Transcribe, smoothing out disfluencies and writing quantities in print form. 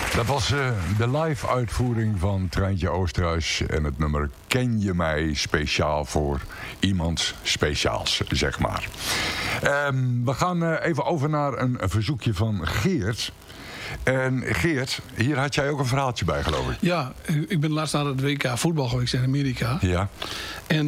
Dat was de live uitvoering van Treintje Oosterhuis en het nummer Ken je mij, speciaal voor iemand speciaals, zeg maar. We gaan even over naar een verzoekje van Geert. En Geert, hier had jij ook een verhaaltje bij, geloof ik. Ja, ik ben laatst naar het WK voetbal geweest in Amerika. Ja. En